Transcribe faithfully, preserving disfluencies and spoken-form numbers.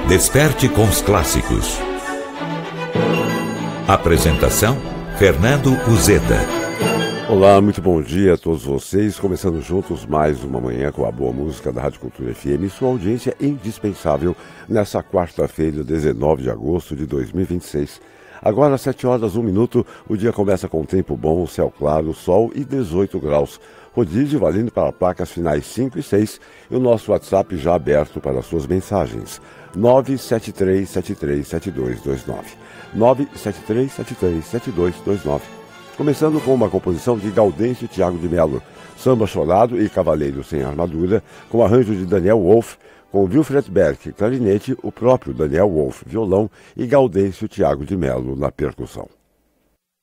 Desperte com os clássicos. Apresentação: Fernando Uzeda. Olá, muito bom dia a todos vocês. Começando juntos mais uma manhã com a boa música da Rádio Cultura F M. Sua audiência indispensável nessa quarta-feira, dezenove de agosto de dois mil e vinte e seis. Agora, às sete horas, um minuto, o dia começa com tempo bom, céu claro, sol e dezoito graus. Rodízio valendo para placas finais cinco e seis e o nosso WhatsApp já aberto para suas mensagens. nove sete três sete três sete dois dois nove. nove sete três sete três sete dois dois nove. Começando com uma composição de Gaudêncio Thiago de Mello, Samba Chorado e Cavaleiro Sem Armadura, com arranjo de Daniel Wolff, com Wilfred Berck, clarinete, o próprio Daniel Wolff, violão e Gaudêncio Thiago de Mello na percussão.